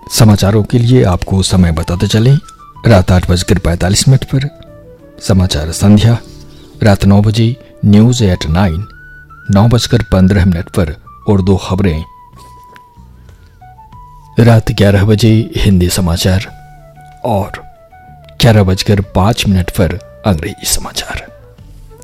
समाचारों के लिए आपको समय बताते चलें, रात 8:45 पर समाचार संध्या, रात 9 बजे न्यूज एट 9, 9:15 पर उर्दू खबरें, रात 11 बजे हिंदी समाचार और 11:05 पर अंग्रेजी समाचार।